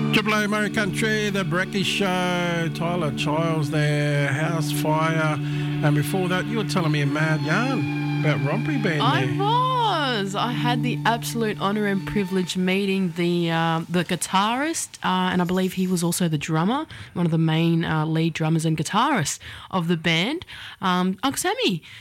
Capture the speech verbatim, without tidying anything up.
Triple A Murray Country, The Brecky Show, Tyler Childs there, House Fire, and before that you were telling me a mad yarn about Rompery Band I there. was. I had the absolute honour and privilege meeting the uh, the guitarist, uh, and I believe he was also the drummer, one of the main uh, lead drummers and guitarists of the band, um, Uncle Sammy.